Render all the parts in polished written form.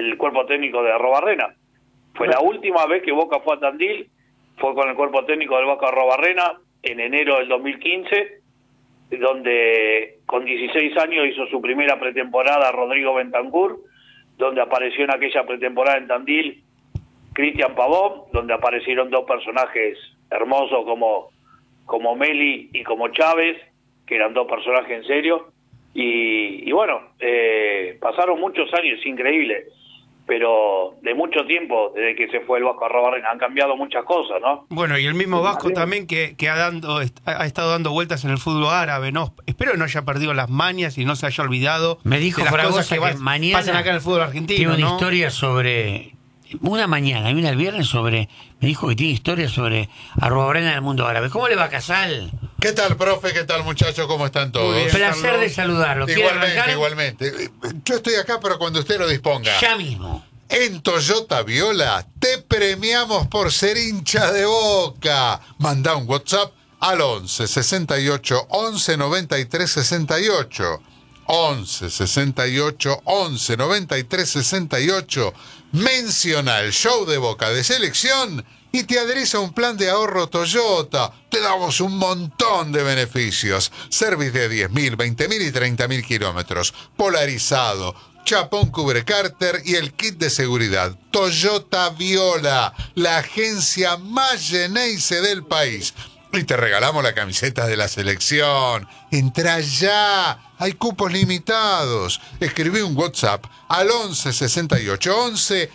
el cuerpo técnico de Arrobarrena. Fue la última vez que Boca fue a Tandil, fue con el cuerpo técnico del Boca Arrobarrena en enero del 2015, donde con 16 años hizo su primera pretemporada Rodrigo Bentancur, donde apareció en aquella pretemporada en Tandil Cristian Pavón, donde aparecieron dos personajes hermosos como Meli y como Chávez, que eran dos personajes en serio, y bueno, pasaron muchos años, increíble, pero de mucho tiempo, desde que se fue el Vasco Arrobarrena, han cambiado muchas cosas, ¿no? Bueno, y el mismo Vasco también que ha estado dando vueltas en el fútbol árabe, ¿no? Espero que no haya perdido las mañas y no se haya olvidado. Me dijo de las Fragosa cosas que mañana pasan acá en el fútbol argentino, tiene una ¿no? historia sobre... Una mañana, y una el viernes sobre... Me dijo que tiene historia sobre Arrobarrena del mundo árabe. ¿Cómo le va, Casal? ¿Qué tal, profe? ¿Qué tal, muchachos? ¿Cómo están todos? Muy bien, Placer Carlos. de saludarlo. ¿Quiere arrancar? Igualmente. Yo estoy acá, pero cuando usted lo disponga. Ya mismo. En Toyota Viola te premiamos por ser hincha de Boca. Manda un WhatsApp al 11 68 11 93 68. 11 68 11 93 68. Menciona el show de Boca de selección y te adherís a un plan de ahorro Toyota. Te damos un montón de beneficios. Service de 10.000, 20.000 y 30.000 kilómetros. Polarizado, chapón cubrecárter y el kit de seguridad. Toyota Viola, la agencia más Geneise del país. Y te regalamos la camiseta de la selección. Entrá ya. Hay cupos limitados. Escribí un WhatsApp al 11 68 11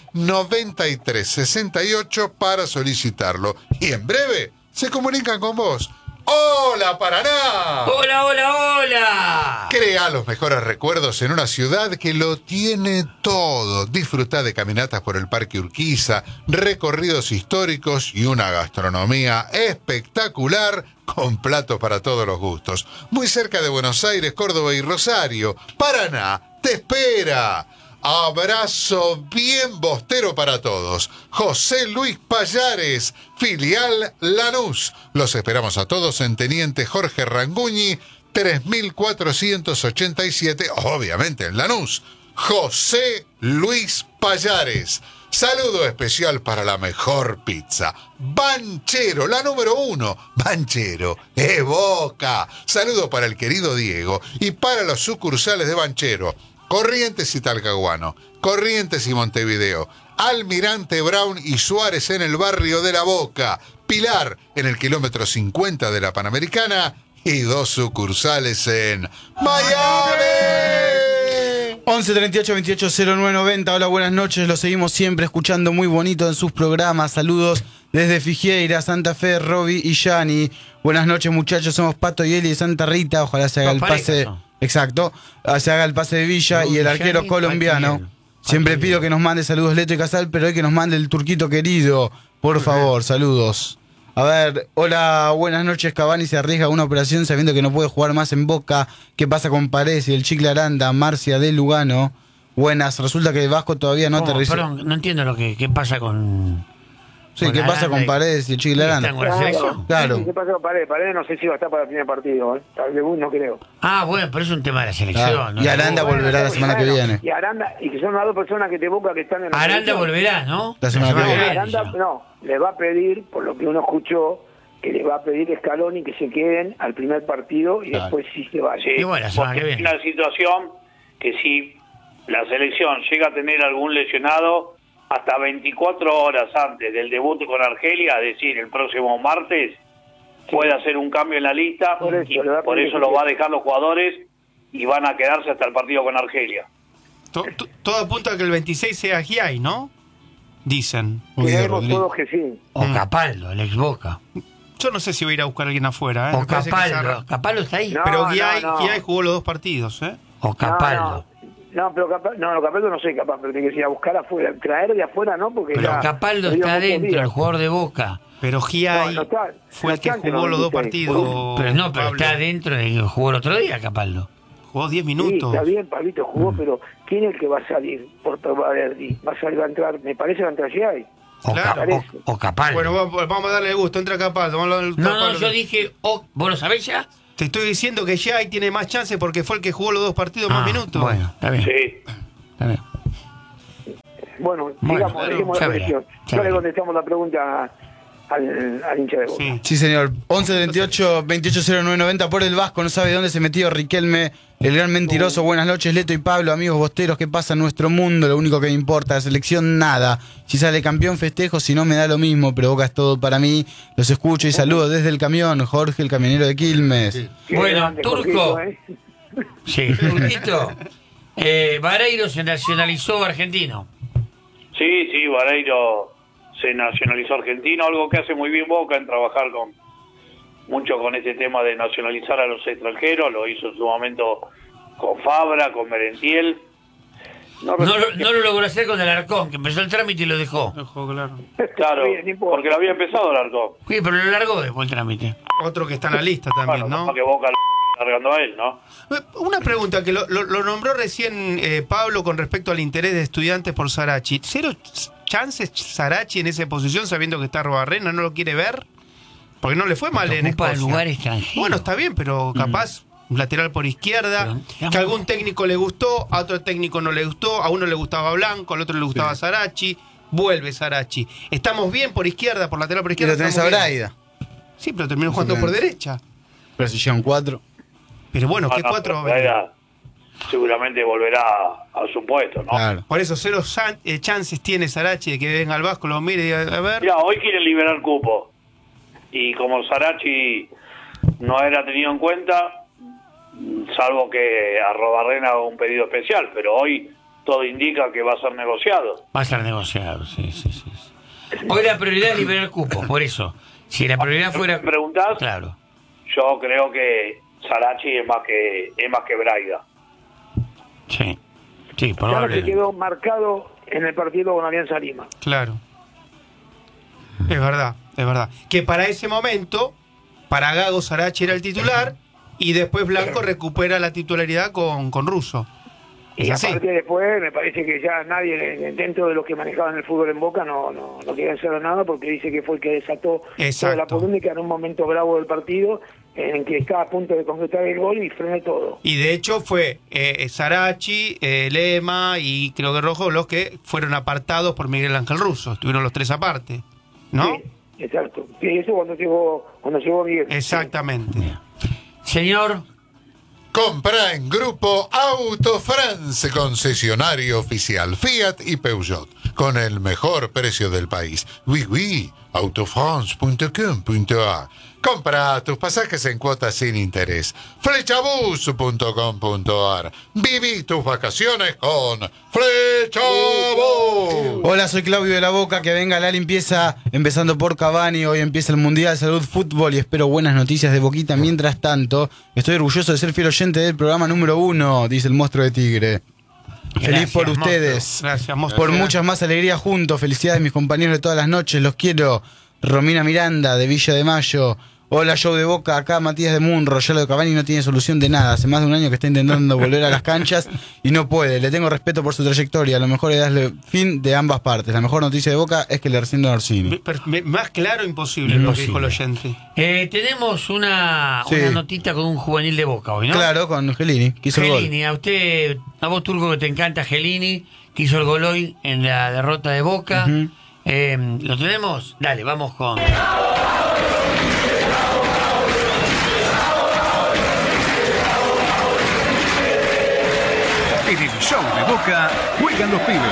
93 68 para solicitarlo. Y en breve se comunican con vos. ¡Hola, Paraná! ¡Hola, hola, hola! Crea los mejores recuerdos en una ciudad que lo tiene todo. Disfruta de caminatas por el Parque Urquiza, recorridos históricos y una gastronomía espectacular con platos para todos los gustos. Muy cerca de Buenos Aires, Córdoba y Rosario. Paraná te espera. Abrazo bien bostero para todos. José Luis Payares, filial Lanús. Los esperamos a todos en Teniente Jorge Ranguñi, 3487, obviamente en Lanús. José Luis Payares. Saludo especial para la mejor pizza. Banchero, la número 1. Banchero, Boca. Saludo para el querido Diego y para los sucursales de Banchero. Corrientes y Talcahuano, Corrientes y Montevideo, Almirante Brown y Suárez en el barrio de La Boca, Pilar en el kilómetro 50 de la Panamericana y 2 sucursales en Miami. 11 38 28 09 90. Hola, buenas noches. Lo seguimos siempre escuchando muy bonito en sus programas. Saludos desde Figueira, Santa Fe, Roby y Yani. Buenas noches, muchachos. Somos Pato y Eli de Santa Rita. Ojalá se haga el pase. Exacto. Se haga el pase de Villa y el arquero colombiano. Siempre pido que nos mande saludos Leto y Casal, pero hoy que nos mande el turquito querido. Por favor, saludos. A ver, hola, buenas noches. Cavani se arriesga a una operación sabiendo que no puede jugar más en Boca. ¿Qué pasa con Paredes y el Chicle Aranda? Marcia de Lugano. Buenas, resulta que Vasco todavía no aterrizó. Perdón, no entiendo qué pasa con... Sí, ¿qué pasa con Paredes y el Chicle Aranda? Claro. ¿Qué pasa con Paredes? Paredes no sé si va a estar para el primer partido, ¿eh? Tal vez no creo. Ah, bueno, pero es un tema de la selección. Claro. ¿No? Y Aranda volverá la semana que viene. Y Aranda, y que son las dos personas que te Boca que están en la Aranda selección. volverá, ¿no? La semana que viene. Aranda, no, le va a pedir, por lo que uno escuchó, que le va a pedir Scaloni que se queden al primer partido y después sí se vaya. Sí, y bueno, porque es una situación que si la selección llega a tener algún lesionado, hasta 24 horas antes del debut con Argelia, es decir, el próximo martes, puede hacer un cambio en la lista por eso lo va a dejar los jugadores y van a quedarse hasta el partido con Argelia. Todo apunta a que el 26 sea Giai, ¿no? Dicen. Creemos todos que sí. O Capaldo, el ex Boca. Yo no sé si va a ir a buscar a alguien afuera, ¿eh? O Capaldo. Capaldo está ahí. No, pero Giai no. jugó los dos partidos, ¿eh? O Capaldo. No, pero Capaldo no soy capaz, pero tiene que ir a buscar afuera. Traer de afuera no, porque pero ya Capaldo está adentro, el jugador de Boca. Pero Giai fue el que jugó los dos partidos. Pero no, pero Pablo. está adentro y jugó el otro día, Capaldo. Jugó 10 minutos. Sí, está bien, Pablito jugó, pero ¿quién es el que va a salir? Verdi. Va a entrar, me parece que va a entrar Giai. O Capaldo. Bueno, vamos a darle gusto, entra Capaldo. No, yo dije, ¿vos lo sabés ya? Te estoy diciendo que Giai tiene más chance porque fue el que jugó los dos partidos más minutos. Bueno, está bien. Sí. Está bien. Bueno, Bueno, digamos, dejemos ya la verá, cuestión. ya No le verá. contestamos la pregunta al hincha de Boca. Sí. Sí, señor. 11 38 28 09 90 por el Vasco. No sabe dónde se metió Riquelme, el gran mentiroso. Buenas noches, Leto y Pablo, amigos bosteros. ¿Qué pasa en nuestro mundo? Lo único que me importa, la selección, nada. Si sale campeón, festejo. Si no, me da lo mismo. Pero Boca es todo para mí. Los escucho y saludo desde el camión. Jorge, el camionero de Quilmes. Qué Bueno, grande, Turco. Jorgito, ¿eh? Sí, Turquito. Vareiro se nacionalizó argentino. Sí, Vareiro se nacionalizó argentino, algo que hace muy bien Boca en trabajar mucho con este tema de nacionalizar a los extranjeros, lo hizo en su momento con Fabra, con Merentiel. No lo logró hacer con el Alarcón, que empezó el trámite y lo dejó. Ojo, claro. Claro, Bien, no importa. porque lo había empezado el Arcón. Sí, pero lo largó después el trámite. Otro que está en la lista también, Bueno, ¿no? capaz que Boca lo está largando a él, ¿no? Una pregunta que lo nombró recién Pablo con respecto al interés de estudiantes por Sarachi. ¿Cero chances Sarachi en esa posición sabiendo que está Robarrena? ¿No lo quiere ver? Porque no le fue mal en Ocupa Escocia. lugar extranjero. Bueno, está bien, pero capaz un lateral por izquierda, Pero, que a algún técnico le gustó, a otro técnico no le gustó, a uno le gustaba Blanco, al otro le gustaba Sarachi, vuelve Sarachi. Estamos bien por izquierda, por lateral por Y izquierda. lo tenés a estamos bien. Braida. Sí, pero terminó jugando por derecha. Pero si llegan 4. Pero bueno, ¿qué No, cuatro? pero Pereira seguramente volverá a su puesto, ¿no? Claro. Por eso, cero chances tiene Sarachi de que venga al Vasco, lo mire y diga, a ver. Mira, hoy quieren liberar cupo. Y como Sarachi no era tenido en cuenta, salvo que a Robarrena haga un pedido especial, pero hoy todo indica que va a ser negociado. Va a ser negociado, sí. Hoy la prioridad es liberar cupo, por eso. Si la prioridad fuera... ¿Me preguntás? Claro. Yo creo que Sarachi es más que Braida. Sí, Ya se probable. quedó marcado en el partido con Alianza Lima. Claro. Es verdad, es verdad. Que para ese momento, para Gago Sarachi era el titular y después Blanco recupera la titularidad con Russo. Es Y así. aparte después me parece que ya nadie dentro de los que manejaban el fútbol en Boca no quería hacer nada porque dice que fue el que desató toda la Exacto. polémica en un momento bravo del partido en que estaba a punto de concretar el gol y frenó todo. Y de hecho fue Sarachi, Lema y creo que Rojo los que fueron apartados por Miguel Ángel Russo. Estuvieron los tres aparte, ¿no? Sí, exacto. Sí, eso cuando llegó Miguel. Exactamente. Señor, Compra en Grupo Auto France, concesionario oficial Fiat y Peugeot, con el mejor precio del país. Oui, autofrance.com.ar. Compra tus pasajes en cuotas sin interés. Flechabus.com.ar. Viví tus vacaciones con Flechabus. Hola, soy Claudio de la Boca, que venga la limpieza, empezando por Cavani. Hoy empieza el Mundial Salud Fútbol y espero buenas noticias de Boquita. Mientras tanto, estoy orgulloso de ser fiel oyente del programa número 1, dice el monstruo de Tigre. Feliz Gracias, por monstruo. ustedes. Gracias, monstruo. Por muchas más alegrías juntos. Felicidades mis compañeros de todas las noches. Los quiero. Romina Miranda, de Villa de Mayo. Hola, show de Boca. Acá Matías de Munro. Ya lo de Cavani no tiene solución de nada. Hace más de un año que está intentando volver a las canchas y no puede. Le tengo respeto por su trayectoria. A lo mejor es darle fin de ambas partes. La mejor noticia de Boca es que le rescinden a Orsini. Más claro imposible, lo que dijo el oyente. tenemos una notita con un juvenil de Boca hoy, ¿no? Claro, con Gelini, que hizo el gol. Gelini, a vos Turco que te encanta Gelini, que hizo el gol hoy en la derrota de Boca. Ujú. ¿Lo tenemos? Dale, vamos con... En el show de Boca juegan los pibes.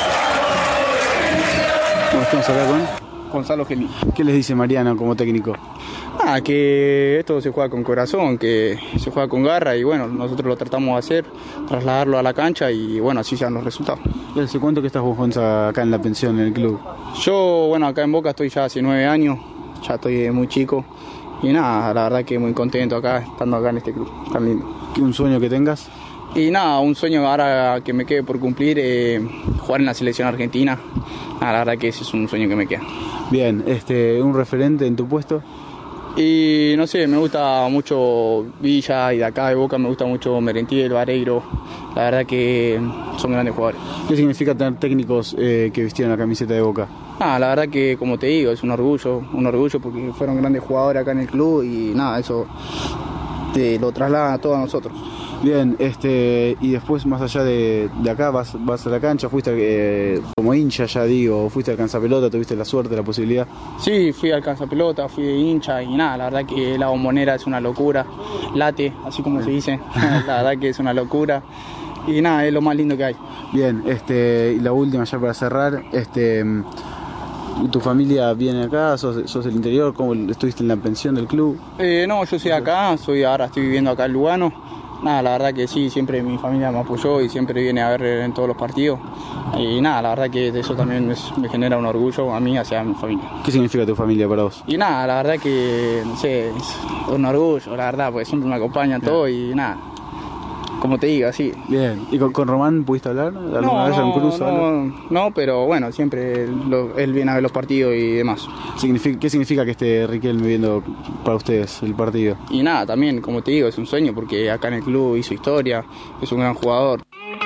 Bueno, estamos acá con Gonzalo Gelini. ¿Qué les dice Mariano como técnico? Que esto se juega con corazón, que se juega con garra y bueno, nosotros lo tratamos de hacer, trasladarlo a la cancha y bueno, así sean los resultados. ¿Y hace cuánto que estás vos, Gonza, acá en la pensión, en el club? Yo, bueno, acá en Boca estoy ya hace 9 años, ya estoy muy chico y nada, la verdad que muy contento acá, estando acá en este club, tan lindo. ¿Un sueño que tengas? Y nada, un sueño ahora que me quede por cumplir, jugar en la selección argentina, la verdad que ese es un sueño que me queda. Bien, ¿un referente en tu puesto? Y no sé, me gusta mucho Villa y de acá de Boca me gusta mucho Merentiel, Vareiro. La verdad que son grandes jugadores. ¿Qué significa tener técnicos que vistieron la camiseta de Boca? La verdad que como te digo, es un orgullo porque fueron grandes jugadores acá en el club y nada, eso te lo traslada a todos nosotros. Bien, y después más allá de acá, vas a la cancha, fuiste como hincha, ya digo, fuiste al Canzapelota, tuviste la suerte, la posibilidad. Sí, fui al Canzapelota, fui de hincha y nada, la verdad que la Bombonera es una locura, late, así como se dice, la verdad que es una locura y nada, es lo más lindo que hay. Bien, y la última ya para cerrar, ¿tu familia viene acá? ¿Sos del interior? ¿Cómo estuviste en la pensión del club? No, yo soy acá, ahora estoy viviendo acá en Lugano. Nada, la verdad que sí, siempre mi familia me apoyó y siempre viene a ver en todos los partidos. Y nada, la verdad que eso también me genera un orgullo a mí hacia mi familia. ¿Qué significa tu familia para vos? Y nada, la verdad que, no sé, es un orgullo, la verdad, porque siempre me acompañan todo y nada. Como te digo, así. Bien. ¿Y con Román pudiste hablar? ¿Alguna vez en Cruz? No, pero bueno, siempre él viene a ver los partidos y demás. ¿Qué significa que esté Riquelme viendo para ustedes el partido? Y nada, también, como te digo, es un sueño porque acá en el club hizo historia, es un gran jugador.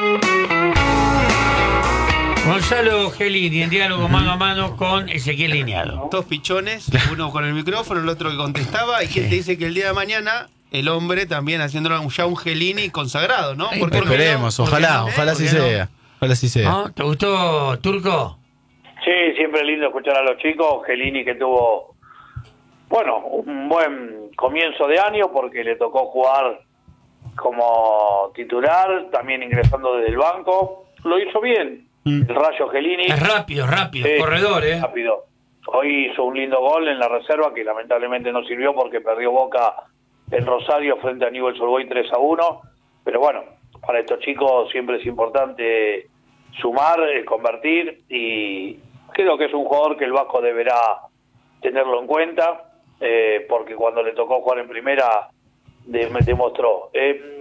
Gonzalo Gelini, en diálogo mano a mano con Ezequiel Lineado. Dos pichones, uno con el micrófono, el otro que contestaba, y quien te dice que el día de mañana el hombre también haciéndolo ya un Gelini consagrado, ¿no? Porque esperemos, ojalá así sea. Ojalá así sea. ¿No? ¿Te gustó, Turco? Sí, siempre es lindo escuchar a los chicos. Gelini que tuvo, bueno, un buen comienzo de año porque le tocó jugar como titular, también ingresando desde el banco. Lo hizo bien, el Rayo Gelini. Es rápido, corredor, Rápido. Hoy hizo un lindo gol en la reserva que lamentablemente no sirvió porque perdió Boca en Rosario frente a Newell's Old Boys 3-1, pero bueno, para estos chicos siempre es importante sumar, convertir, y creo que es un jugador que el Vasco deberá tenerlo en cuenta, porque cuando le tocó jugar en primera demostró.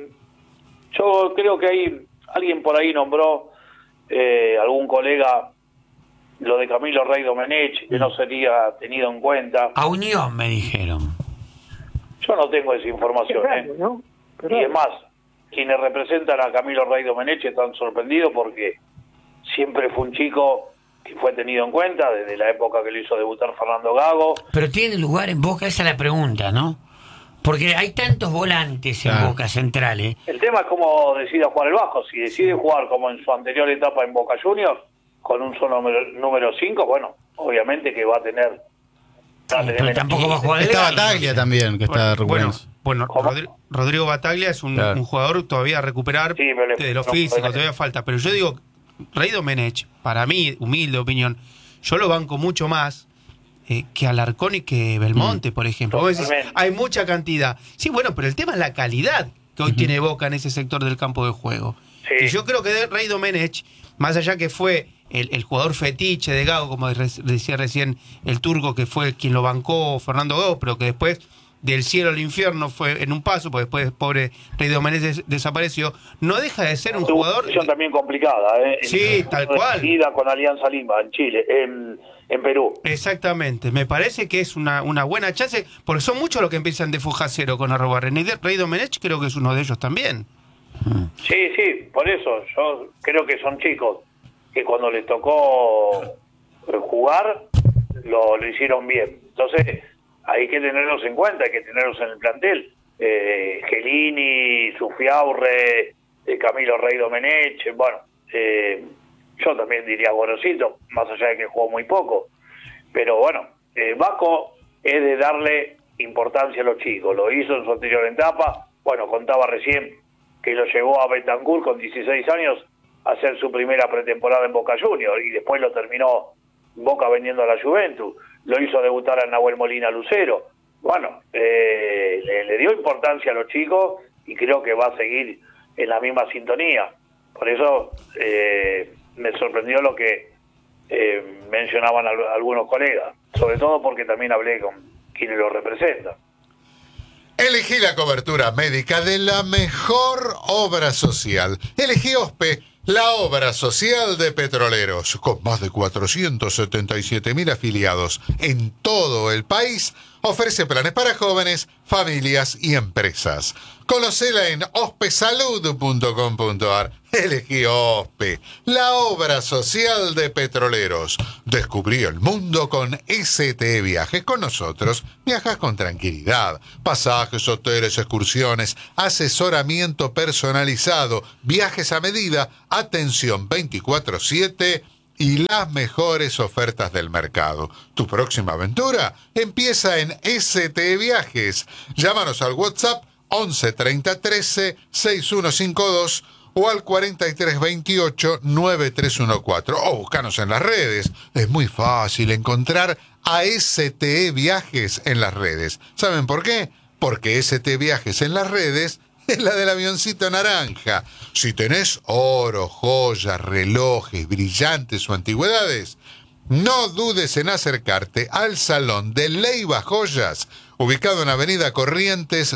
Yo creo que hay alguien por ahí nombró, algún colega, lo de Camilo Rey Domenech, que no sería tenido en cuenta. A Unión me dijeron. Yo no tengo esa información, ¿no? Y es más, quienes representan a Camilo Rey Domenech están sorprendidos porque siempre fue un chico que fue tenido en cuenta desde la época que lo hizo debutar Fernando Gago. Pero tiene lugar en Boca, esa es la pregunta, ¿no? Porque hay tantos volantes en Boca centrales. El tema es cómo decida jugar el Vasco. Si decide jugar como en su anterior etapa en Boca Juniors, con un solo número 5, bueno, obviamente que va a tener... pero tampoco va a jugar. Está Bataglia también, que está recuperando. Bueno, Rodrigo Bataglia es un jugador todavía a recuperar de lo físico, todavía falta. Pero yo digo, Rey Domenech, para mí, humilde opinión, yo lo banco mucho más que Alarcón y que Belmonte, por ejemplo. Vos decís, hay mucha cantidad. Sí, bueno, pero el tema es la calidad que hoy tiene Boca en ese sector del campo de juego. Sí. Y yo creo que Rey Domenech, más allá que fue el jugador fetiche de Gago, como decía recién el Turco, que fue quien lo bancó Fernando Gago, pero que después del cielo al infierno fue en un paso, porque después pobre Rey Domenech desapareció, no deja de ser un jugador... Una situación también complicada, Sí, tal cual. Con Alianza Lima, en Chile, en Perú. Exactamente, me parece que es una buena chance, porque son muchos los que empiezan de foja cero con Arrobarren, y Rey Domenech creo que es uno de ellos también. Sí, por eso, yo creo que son chicos que cuando les tocó jugar, lo hicieron bien. Entonces, hay que tenerlos en cuenta, hay que tenerlos en el plantel. Gelini, Sufiaurre, Camilo Rey Domenech, bueno, yo también diría Gorosito, más allá de que jugó muy poco. Pero bueno, Vasco es de darle importancia a los chicos, lo hizo en su anterior etapa. Bueno, contaba recién que lo llevó a Bentancur con 16 años a hacer su primera pretemporada en Boca Juniors y después lo terminó Boca vendiendo a la Juventus. Lo hizo debutar a Nahuel Molina Lucero. Bueno, le dio importancia a los chicos y creo que va a seguir en la misma sintonía. Por eso me sorprendió lo que mencionaban algunos colegas, sobre todo porque también hablé con quienes lo representan. Elegí la cobertura médica de la mejor obra social. Elegí OSPE, la obra social de Petroleros. Con más de 477.000 afiliados en todo el país, Ofrece planes para jóvenes, familias y empresas. Conocela en ospesalud.com.ar. Elegí OSPE, la obra social de petroleros. Descubrí el mundo con ST Viajes. Con nosotros viajas con tranquilidad. Pasajes, hoteles, excursiones, asesoramiento personalizado, viajes a medida, atención 24/7 y las mejores ofertas del mercado. Tu próxima aventura empieza en ST Viajes. Llámanos al WhatsApp 11 30 13 6152 o al 43 28 9314 o búscanos en las redes. Es muy fácil encontrar a ST Viajes en las redes. ¿Saben por qué? Porque ST Viajes en las redes es la del avioncito naranja. Si tenés oro, joyas, relojes, brillantes o antigüedades, no dudes en acercarte al Salón de Leiva Joyas, ubicado en Avenida Corrientes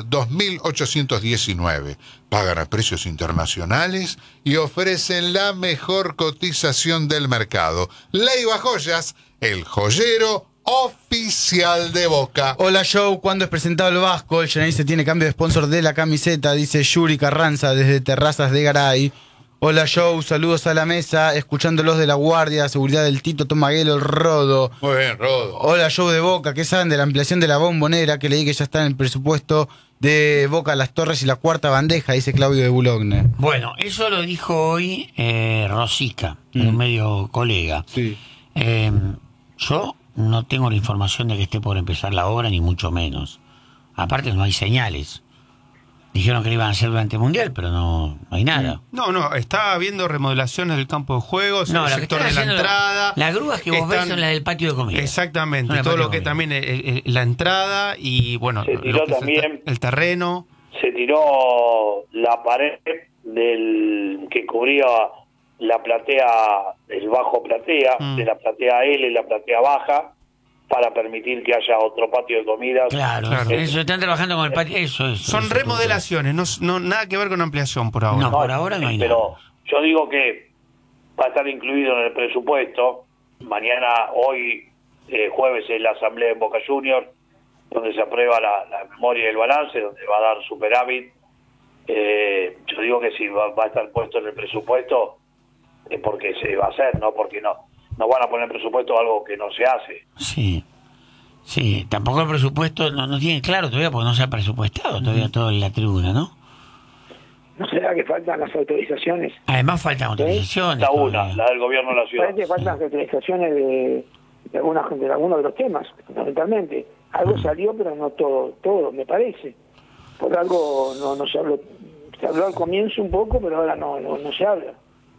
2819. Pagan a precios internacionales y ofrecen la mejor cotización del mercado. Leiva Joyas, el joyero oficial de Boca. Hola Joe, ¿cuándo es presentado el Vasco? El Geneise tiene cambio de sponsor de la camiseta, dice Yuri Carranza desde Terrazas de Garay. Hola Joe, saludos a la mesa, escuchándolos de la guardia, seguridad del Tito Tomaguelo, el Rodo. Muy bien, Rodo. Hola Joe de Boca, ¿qué saben de la ampliación de la bombonera? Que leí que ya está en el presupuesto de Boca, Las Torres y la cuarta bandeja, dice Claudio de Boulogne. Bueno, eso lo dijo hoy Rosica, un medio colega. Sí. Yo no tengo la información de que esté por empezar la obra, ni mucho menos. Aparte no hay señales. Dijeron que lo iban a hacer durante el Mundial, pero no hay nada. No, está habiendo remodelaciones del campo de juegos, No, el la que sector están de la haciendo entrada. Las grúas que vos ves son las del patio de comida. Exactamente, Son las todo patio lo que de también la entrada y bueno, Se tiró lo que es también. el terreno. Se tiró la pared del que cubría la platea, el bajo platea, de la platea L y la platea baja, para permitir que haya otro patio de comidas. Claro. Eso, están trabajando con el patio. Eso. Son remodelaciones, no nada que ver con ampliación por ahora. No, por ahora no hay pero nada. yo digo que va a estar incluido en el presupuesto. Mañana, hoy, jueves, es la asamblea en Boca Juniors, donde se aprueba la memoria y el balance, donde va a dar superávit. Yo digo que si va a estar puesto en el presupuesto, es porque se va a hacer, no porque no van a poner presupuesto a algo que no se hace. Sí, tampoco el presupuesto no tiene claro todavía, porque no se ha presupuestado todavía todo en la tribuna, ¿no? ¿No será que faltan las autorizaciones? Además faltan autorizaciones. La todavía. la del gobierno de la ciudad. Parece que faltan las autorizaciones de algunos de los temas, fundamentalmente. Algo salió, pero no todo, me parece. Por algo no se habló. Se habló al comienzo un poco, pero ahora no se habla.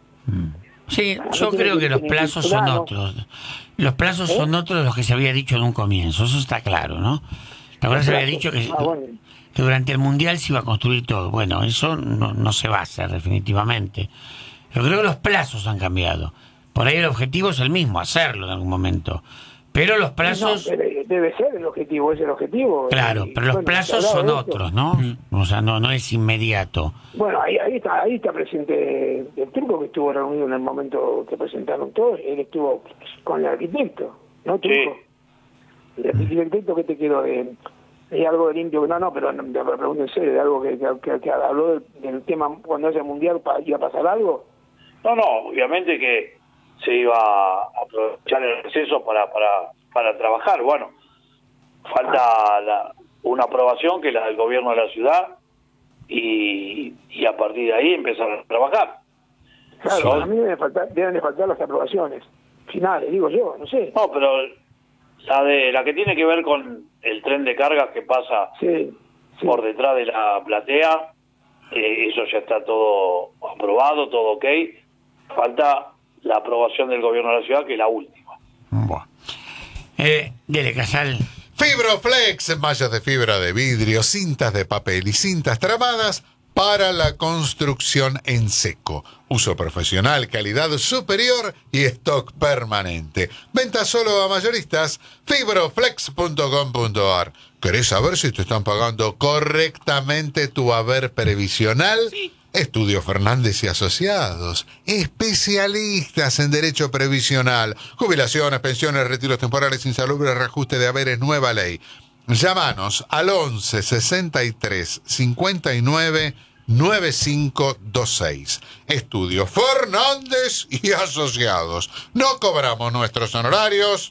Sí, yo creo que los plazos son otros. Los plazos son otros de los que se había dicho en un comienzo, eso está claro, ¿no? La verdad se había dicho que durante el Mundial se iba a construir todo. Bueno, eso no se va a hacer definitivamente. Yo creo que los plazos han cambiado. Por ahí el objetivo es el mismo, hacerlo en algún momento. Pero los plazos... Debe ser el objetivo, es el objetivo. Claro, pero los plazos son otros, ¿no? O sea, no es inmediato. Bueno, ahí está presente el Turco, que estuvo reunido en el momento que presentaron todos. Él estuvo con el arquitecto, ¿no, Turco? Sí. El arquitecto que te quedó de algo de limpio, pero pregúntense, de algo que habló del tema cuando haya mundial, ¿iba a pasar algo? No, obviamente que se iba a aprovechar el receso para trabajar. Bueno, falta una aprobación que es la del gobierno de la ciudad y a partir de ahí empezar a trabajar. Claro, a mí deben de faltar las aprobaciones finales, digo yo, no sé. No, pero la que tiene que ver con el tren de cargas que pasa por detrás de la platea, eso ya está todo aprobado, todo ok. Falta la aprobación del gobierno de la ciudad, que es la última. Bueno. Dele, Casal. Fibroflex, mallas de fibra de vidrio, cintas de papel y cintas tramadas para la construcción en seco. Uso profesional, calidad superior y stock permanente. Venta solo a mayoristas. Fibroflex.com.ar. ¿Querés saber si te están pagando correctamente tu haber previsional? Sí. Estudio Fernández y Asociados, especialistas en derecho previsional, jubilaciones, pensiones, retiros temporales, insalubres, reajuste de haberes, nueva ley. Llámanos al 11 63 59 9526. Estudio Fernández y Asociados. No cobramos nuestros honorarios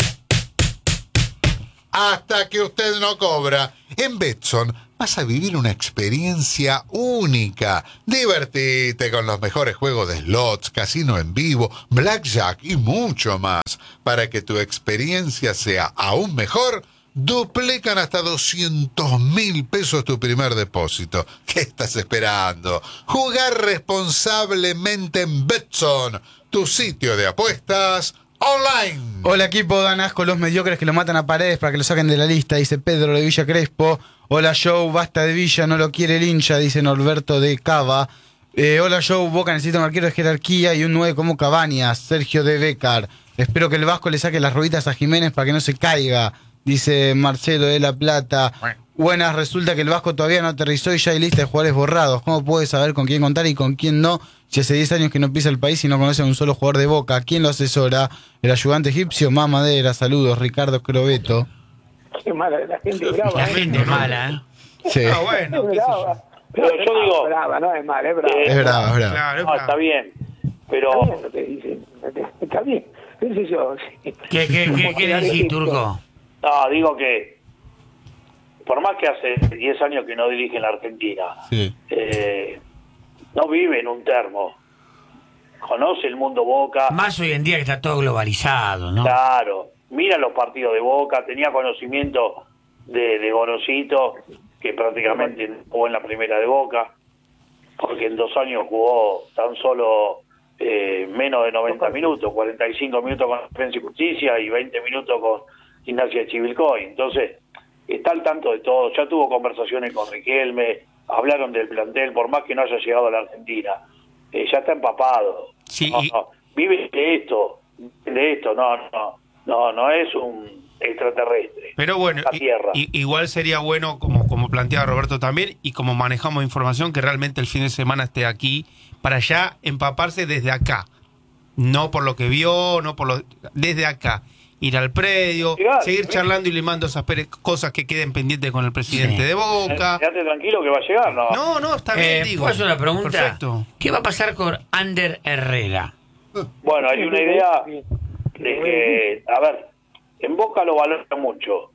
hasta que usted no cobra. En Betson vas a vivir una experiencia única. Divertite con los mejores juegos de slots, casino en vivo, blackjack y mucho más. Para que tu experiencia sea aún mejor, duplican hasta 200.000 pesos tu primer depósito. ¿Qué estás esperando? Jugar responsablemente en Betson, tu sitio de apuestas online. Hola equipo, dan asco los mediocres que lo matan a Paredes para que lo saquen de la lista, dice Pedro de Villa Crespo. Hola Joe, basta de Villa, no lo quiere el hincha, dice Norberto de Cava. Hola Joe, Boca necesita un arquero de jerarquía y un 9 como Cabañas, Sergio de Becar. Espero que el Vasco le saque las rueditas a Jiménez para que no se caiga, dice Marcelo de La Plata. Buenas, resulta que el Vasco todavía no aterrizó y ya hay lista de jugadores borrados. ¿Cómo puede saber con quién contar y con quién no? Si hace 10 años que no pisa el país y no conoce a un solo jugador de Boca. ¿Quién lo asesora? El ayudante egipcio, Mamadera. Saludos, Ricardo Crobeto. Qué mala, la gente brava. La gente es mala, ¿eh? Sí. Ah, bueno, qué sé yo. Brava. Pero yo digo... Brava, no es mala, es brava. Es bravo, es bravo. Claro, es No, bravo. está bien, pero... Está bien lo que dicen. Está bien. ¿Qué sé yo? ¿Qué quieres decir, Turco? No, digo que por más que hace 10 años que no dirige en la Argentina, Sí. no vive en un termo. Conoce el mundo Boca. Más hoy en día que está todo globalizado, ¿no? Claro, mira los partidos de Boca, tenía conocimiento de Gorosito, que prácticamente jugó en la primera de Boca, porque en 2 años jugó tan solo menos de 90 minutos, 45 minutos con Defensa y Justicia y 20 minutos con Gimnasia de Chivilcoy. Entonces, está al tanto de todo, ya tuvo conversaciones con Riquelme, hablaron del plantel, por más que no haya llegado a la Argentina, ya está empapado. Sí, No, vive de esto, no es un extraterrestre. Pero bueno, La tierra. igual sería bueno, como planteaba Roberto también, y como manejamos información, que realmente el fin de semana esté aquí, para ya empaparse desde acá. No por lo que vio, desde acá. Ir al predio, Claro, seguir charlando y limando esas cosas que queden pendientes con el presidente Sí. de Boca. Quédate tranquilo que va a llegar, ¿no? No, está bien, digo. ¿Puedo hacer una pregunta? Perfecto. ¿Qué va a pasar con Ander Herrera? Bueno, hay una idea de que, a ver, en Boca lo valora mucho.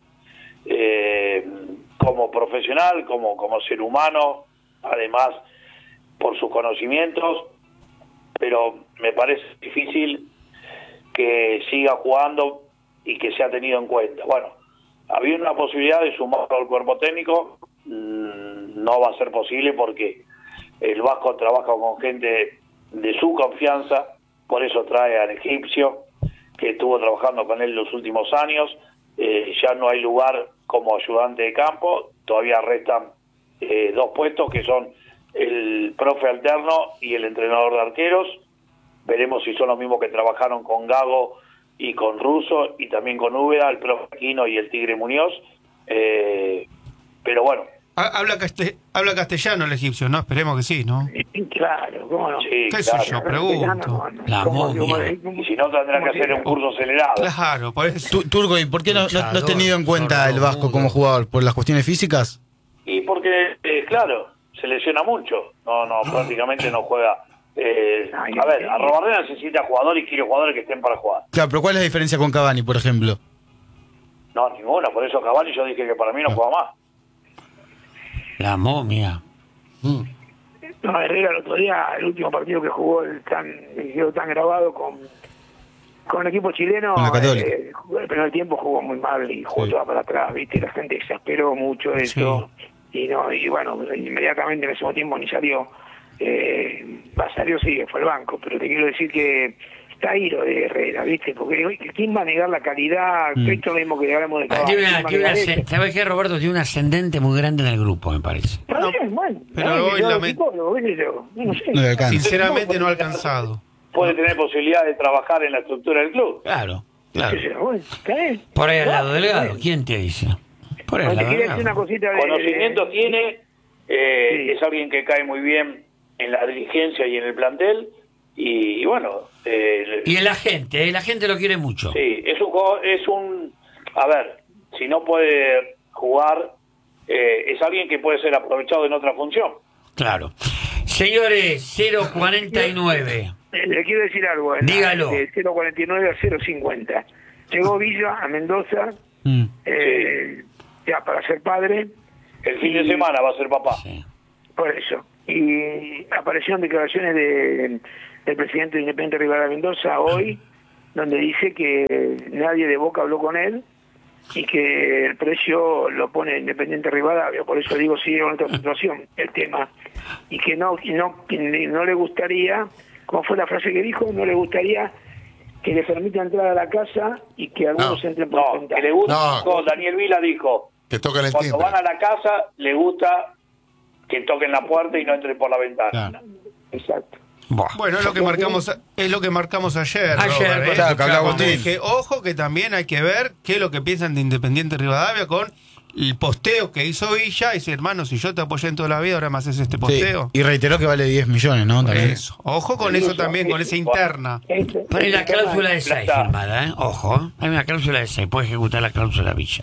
Como profesional, como ser humano, además por sus conocimientos, pero me parece difícil que siga jugando y que sea tenido en cuenta. Bueno, había una posibilidad de sumarlo al cuerpo técnico, no va a ser posible porque el Vasco trabaja con gente de su confianza, por eso trae al egipcio, que estuvo trabajando con él los últimos años. Ya no hay lugar como ayudante de campo, todavía restan 2 puestos que son el profe alterno y el entrenador de arqueros. Veremos si son los mismos que trabajaron con Gago y con Russo y también con Úbeda, el profe Aquino y el Tigre Muñoz. Pero bueno. Habla castellano el egipcio, ¿no? Esperemos que sí, ¿no? Claro, ¿cómo no? Sí, ¿Qué claro. sé yo? Pregunto. La momia. Y si no, tendrán que hacer un curso acelerado. Claro, por eso. Turco, ¿y por qué no has tenido en cuenta el Vasco sordomudo. como jugador? ¿Por las cuestiones físicas? Y porque, claro, se lesiona mucho. No, prácticamente no juega. A ver, Arrobarrena necesita jugadores y quiere jugadores que estén para jugar. Claro, pero ¿cuál es la diferencia con Cavani, por ejemplo? No, ninguna. Por eso Cavani yo dije que para mí no juega más. La momia. No, Herrera el otro día, el último partido que jugó, quedó tan grabado con el equipo chileno, Con la Católica. el primer tiempo jugó muy mal y jugó toda para atrás, ¿viste? La gente exasperó mucho eso. Y bueno, inmediatamente en ese tiempo ni salió. Salió, sí, fue al banco, pero te quiero decir que está ahí lo de Herrera, ¿viste? Porque ¿quién va a negar la calidad? Esto es lo mismo que hablamos de Cavani. ¿Sabes qué, Roberto? Tiene un ascendente muy grande en el grupo, me parece. Pero bien, bueno, pero no, hoy yo la psicólogo, ¿qué sé yo? No sé. No le alcanza. Sinceramente no ha alcanzado. Puede tener posibilidad de trabajar en la estructura del club. Claro, Qué claro. sé yo, bueno, está bien. Por ahí al lado Bueno, delgado. bien. ¿Quién te dice? Por ahí al Bueno, te lado quería decir una delgado. cosita de... Conocimiento tiene, Sí. es alguien que cae muy bien en la dirigencia y en el plantel. Y bueno... Y la gente lo quiere mucho. Sí, es un... A ver, si no puede jugar, es alguien que puede ser aprovechado en otra función. Claro. Señores, 049. Le quiero decir algo. Dígalo. De 049 a 050. Llegó Villa a Mendoza ya para ser padre. El fin de semana va a ser papá. Sí. Por eso. Y aparecieron declaraciones del presidente de Independiente Rivadavia Mendoza hoy, donde dice que nadie de Boca habló con él y que el precio lo pone Independiente Rivadavia. Por eso digo, sigue en otra situación el tema. Y que no le gustaría, como fue la frase que dijo, no le gustaría que le permita entrar a la casa y que algunos entren por No, que le gusta. No. Daniel Vila dijo, Que toquen el cuando timbre. van a la casa, le gusta que toquen la puerta y no entren por la ventana. Claro. Exacto. Buah. Bueno, es lo que marcamos ayer. Ayer, Robert, claro, que hablaba Cuando Agustín. dije, ojo que también hay que ver qué es lo que piensan de Independiente Rivadavia con el posteo que hizo Villa. Y dice, hermano, si yo te apoyé en toda la vida, ahora me haces este Sí. posteo. Y reiteró que vale 10 millones, ¿no? También. Eso. Ojo con eso también, con esa interna. Poné la cláusula de 6 está. firmada, ¿eh? Ojo, hay una cláusula de 6, puede ejecutar la cláusula Villa.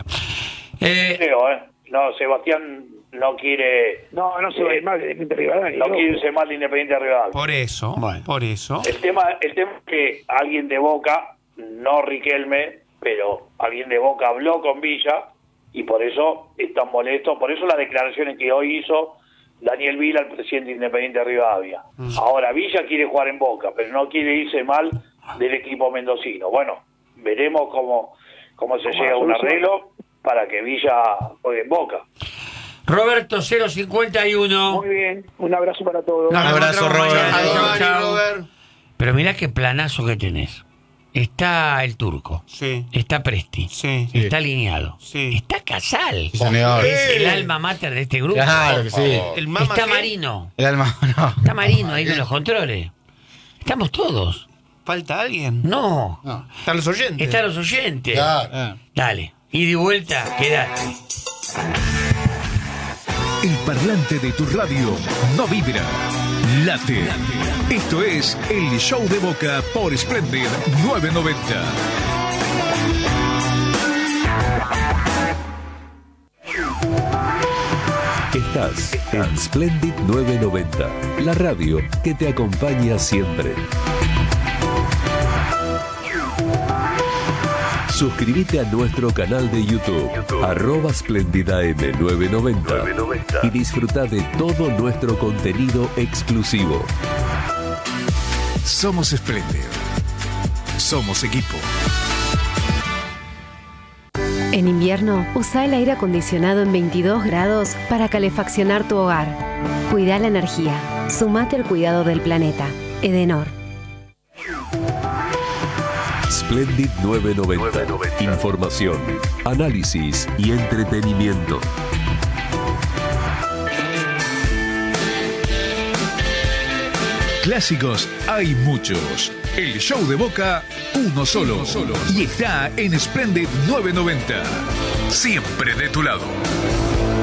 Creo, No, Sebastián no quiere... No se va a ir mal de Independiente Rivadavia. No quiere irse mal de Independiente Rivadavia. Por eso, Bueno. por eso. El tema es que alguien de Boca, no Riquelme, pero alguien de Boca habló con Villa y por eso están molestos. Por eso las declaraciones que hoy hizo Daniel Vila, el presidente de Independiente Rivadavia. Ahora, Villa quiere jugar en Boca, pero no quiere irse mal del equipo mendocino. Bueno, veremos cómo se llega a un arreglo para que Villa juegue en Boca. Roberto 051. Muy bien, un abrazo para todos. Un abrazo, encontramos Robert. mañana. Adiós, Chau, chau. Robert. Pero mirá qué planazo que tenés. Está el Turco. Sí. Está Presti. Sí. Está alineado. Sí. Está Casal. Sí, señor. Es el alma mater de este grupo. Claro que sí. El Mama Está que- Marino. El alma, no. Está Marino ahí con los controles. Estamos todos. ¿Falta alguien? No. Están los oyentes. Están los oyentes. Claro. Dale. Y de vuelta, quédate. El parlante de tu radio no vibra, late. Esto es el Show de Boca por Splendid 990. Estás en Splendid 990, la radio que te acompaña siempre. Suscríbete a nuestro canal de YouTube, @SplendidAM990 y disfruta de todo nuestro contenido exclusivo. Somos Splendid. Somos equipo. En invierno, usa el aire acondicionado en 22 grados para calefaccionar tu hogar. Cuida la energía. Sumate al cuidado del planeta. Edenor. Splendid 990. Información, análisis y entretenimiento. Clásicos hay muchos. El Show de Boca, uno solo. Y está en Splendid 990. Siempre de tu lado.